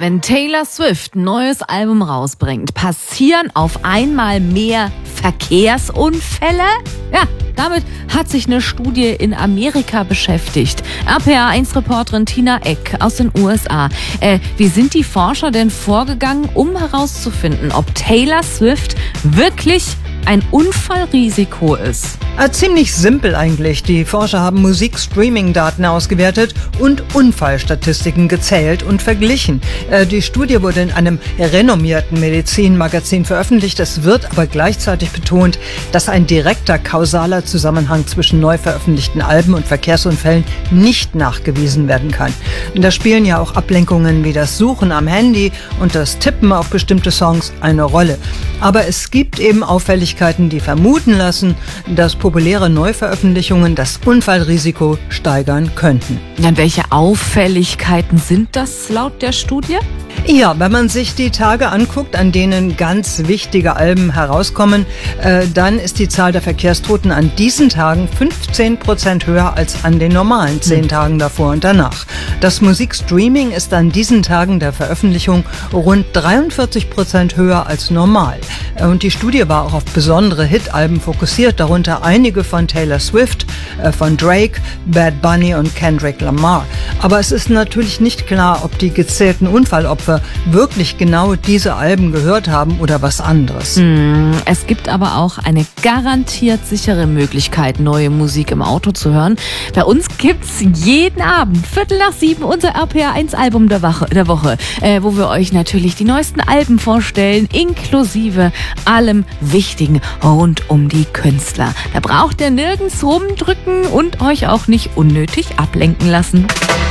Wenn Taylor Swift ein neues Album rausbringt, passieren auf einmal mehr Verkehrsunfälle? Ja, damit hat sich eine Studie in Amerika beschäftigt. RPA1-Reporterin Tina Eck aus den USA. Wie sind die Forscher denn vorgegangen, um herauszufinden, ob Taylor Swift wirklich ein Unfallrisiko ist? Ziemlich simpel eigentlich. Die Forscher haben Musik-Streaming-Daten ausgewertet und Unfallstatistiken gezählt und verglichen. Die Studie wurde in einem renommierten Medizinmagazin veröffentlicht. Es wird aber gleichzeitig betont, dass ein direkter kausaler Zusammenhang zwischen neu veröffentlichten Alben und Verkehrsunfällen nicht nachgewiesen werden kann. Da spielen ja auch Ablenkungen wie das Suchen am Handy und das Tippen auf bestimmte Songs eine Rolle. Aber es gibt eben Auffälligkeiten, die vermuten lassen, dass populäre Neuveröffentlichungen das Unfallrisiko steigern könnten. Dann welche Auffälligkeiten sind das laut der Studie? Ja, wenn man sich die Tage anguckt, an denen ganz wichtige Alben herauskommen, dann ist die Zahl der Verkehrstoten an diesen Tagen 15% höher als an den normalen 10 Tagen davor und danach. Das Musikstreaming ist an diesen Tagen der Veröffentlichung rund 43% höher als normal. Und die Studie war auch auf besondere Hitalben fokussiert, darunter einige von Taylor Swift, von Drake, Bad Bunny und Kendrick Lamar. Aber es ist natürlich nicht klar, ob die gezählten Unfallopfer wirklich genau diese Alben gehört haben oder was anderes. Es gibt aber auch eine garantiert sichere Möglichkeit, neue Musik im Auto zu hören. Bei uns gibt's jeden Abend 6:15 unser RPA1-Album der Woche, wo wir euch natürlich die neuesten Alben vorstellen, inklusive allem Wichtigen rund um die Künstler. Da braucht ihr nirgends rumdrücken und euch auch nicht unnötig ablenken lassen.